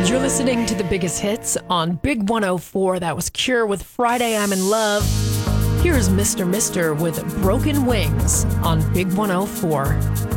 You're listening to the biggest hits on Big 104. That was Cure with Friday I'm in Love. Here's Mr. Mister with Broken Wings on Big 104.